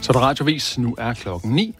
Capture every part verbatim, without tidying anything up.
Så er der radiovis. Nu er klokken ni.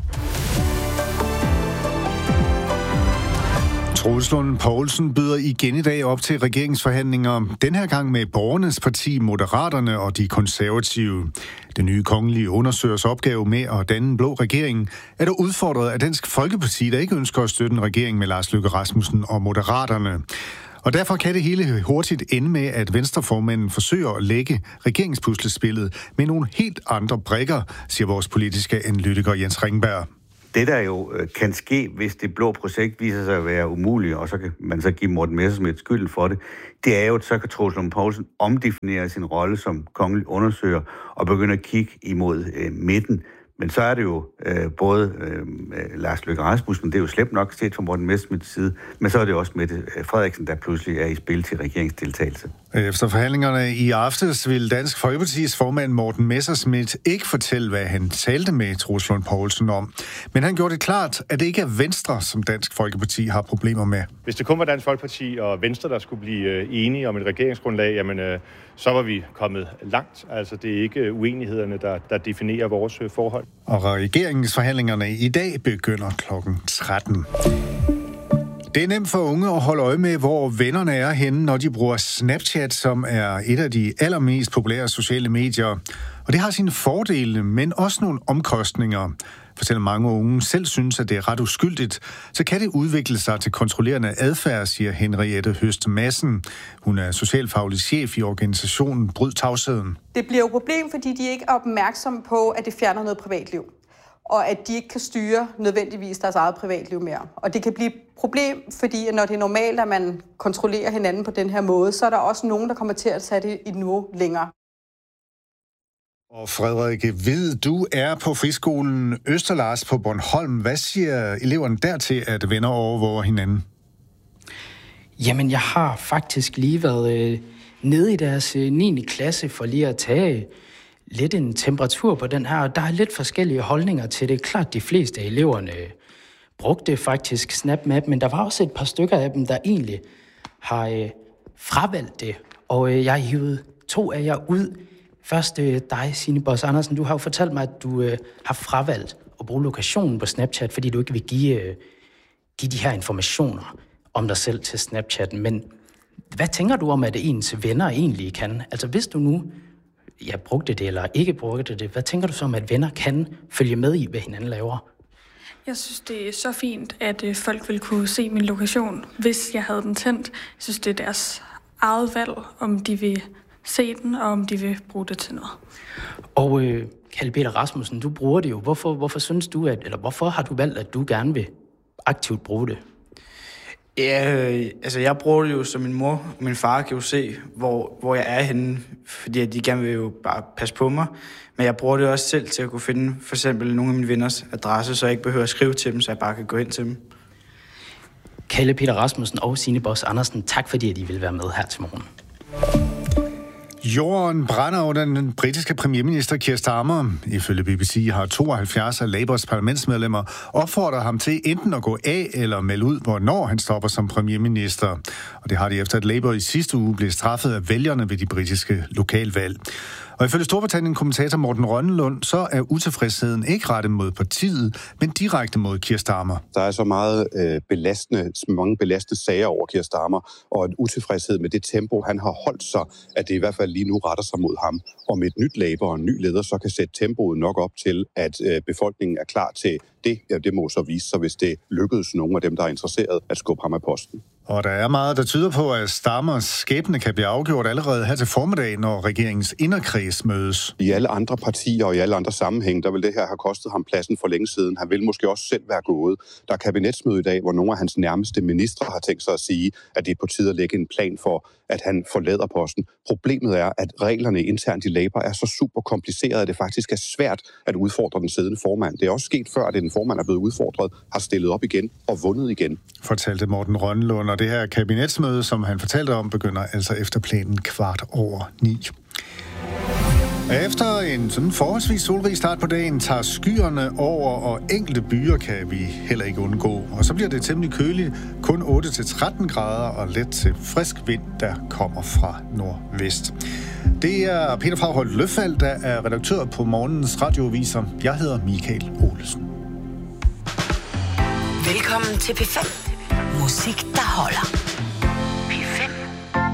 Troels Lund Poulsen byder igen i dag op til regeringsforhandlinger. Den her gang med Borgernes Parti, Moderaterne og de konservative. Den nye kongelige undersøgers opgave med at danne en blå regering er der udfordret af Dansk Folkeparti, der ikke ønsker at støtte en regering med Lars Løkke Rasmussen og Moderaterne. Og derfor kan det hele hurtigt ende med, at Venstreformanden forsøger at lægge regeringspuslespillet med nogle helt andre brikker, siger vores politiske analytiker Jens Ringberg. Det, der jo kan ske, hvis det blå projekt viser sig at være umuligt, og så kan man så give Morten Messerschmidt skylden for det, det er jo, at så kan Troels Lund Poulsen omdefinere sin rolle som kongelig undersøger og begynde at kigge imod øh, midten. Men så er det jo øh, både øh, Lars Løkke Rasmussen, det er jo slemt nok set fra Morten Messerschmidts side, men så er det også Mette Frederiksen, der pludselig er i spil til regeringsdeltagelse. Efter forhandlingerne i aftes vil Dansk Folkepartis formand Morten Messerschmidt ikke fortælle, hvad han talte med Troels Lund Poulsen om. Men han gjorde det klart, at det ikke er Venstre, som Dansk Folkeparti har problemer med. Hvis det kun var Dansk Folkeparti og Venstre, der skulle blive enige om et regeringsgrundlag, jamen øh, så var vi kommet langt. Altså det er ikke uenighederne, der, der definerer vores forhold. Og regeringsforhandlingerne i dag begynder klokken tretten. Det er nemt for unge at holde øje med, hvor vennerne er henne, når de bruger Snapchat, som er et af de allermest populære sociale medier. Og det har sine fordele, men også nogle omkostninger. For selvom mange unge selv synes, at det er ret uskyldigt, så kan det udvikle sig til kontrollerende adfærd, siger Henriette Høst Madsen. Hun er socialfaglig chef i organisationen Bryd Tavsheden. Det bliver jo et problem, fordi de ikke er opmærksomme på, at det fjerner noget privatliv. Og at de ikke kan styre nødvendigvis deres eget privatliv mere. Og det kan blive et problem, fordi når det er normalt, at man kontrollerer hinanden på den her måde, så er der også nogen, der kommer til at sætte det i et niveau længere. Og Frederik Hvid, du er på friskolen Østerlars på Bornholm. Hvad siger eleverne dertil, at venner overvåger hinanden? Jamen, jeg har faktisk lige været øh, nede i deres øh, niende klasse for lige at tage lidt en temperatur på den her, og der er lidt forskellige holdninger til det. Klart, de fleste af eleverne brugte faktisk SnapMap, men der var også et par stykker af dem, der egentlig har øh, fravalgt det. Og øh, jeg har hivet to af jer ud. Først øh, dig, Signe Boss Andersen, du har jo fortalt mig, at du øh, har fravalgt at bruge lokationen på Snapchat, fordi du ikke vil give, øh, give de her informationer om dig selv til Snapchatten. Men hvad tænker du om, at ens venner egentlig kan? Altså hvis du nu ja, brugte det eller ikke brugte det, hvad tænker du så om, at venner kan følge med i, hvad hinanden laver? Jeg synes, det er så fint, at øh, folk vil kunne se min lokation, hvis jeg havde den tændt. Jeg synes, det er deres eget valg, om de vil se den, og om de vil bruge det til noget. Og øh, Kalle Peter Rasmussen, du bruger det jo. Hvorfor, hvorfor synes du, at, eller hvorfor har du valgt, at du gerne vil aktivt bruge det? Ja, øh, altså jeg bruger det jo, så min mor og min far kan jo se, hvor, hvor jeg er henne, fordi de gerne vil jo bare passe på mig. Men jeg bruger det også selv til at kunne finde for eksempel nogle af mine venners adresse, så jeg ikke behøver at skrive til dem, så jeg bare kan gå ind til dem. Kalle Peter Rasmussen og Signe Boss Andersen, tak fordi at I vil være med her til morgen. Jorden brænder under den britiske premierminister Keir Starmer. Ifølge B B C har tooghalvfjerds af Labours parlamentsmedlemmer opfordret ham til enten at gå af eller melde ud, hvornår han stopper som premierminister. Og det har de efter, at Labour i sidste uge blev straffet af vælgerne ved de britiske lokalvalg. Og ifølge Storbritannien-kommentator Morten Rønnelund, så er utilfredsheden ikke rettet mod partiet, men direkte mod Keir Starmer. Der er så meget øh, belastende, mange belastende sager over Keir Starmer, og en utilfredshed med det tempo, han har holdt sig, at det i hvert fald lige nu retter sig mod ham. Og med et nyt Labour og en ny leder, så kan sætte tempoet nok op til, at øh, befolkningen er klar til det. Ja, det må så vise sig, hvis det lykkedes nogle af dem, der er interesseret, at skubbe ham af posten. Og der er meget, der tyder på, at Starmers skæbne kan blive afgjort allerede her til formiddag, når regeringens inderkreds mødes. I alle andre partier og i alle andre sammenhæng, der vil det her have kostet ham pladsen for længe siden. Han vil måske også selv være gået. Der er kabinetsmøde i dag, hvor nogle af hans nærmeste ministre har tænkt sig at sige, at det er på tide at lægge en plan for, at han forlader posten. Problemet er, at reglerne internt i Labour er så super komplicerede, at det faktisk er svært at udfordre den siddende formand. Det er også sket før, at en formand er blevet udfordret, har stillet op igen og vundet igen. Fortalte Morten Rønnelund, og det her kabinetsmøde, som han fortalte om, begynder altså efter planen kvart over ni. Efter en sådan forholdsvis solrig start på dagen, tager skyerne over, og enkelte byer kan vi heller ikke undgå. Og så bliver det temmelig køligt, kun otte til tretten grader og let til frisk vind, der kommer fra nordvest. Det er Peter Fragholt Løffald, der er redaktør på morgenens radioaviser. Jeg hedder Michael Olesen. Velkommen til P fem. Musik, der holder.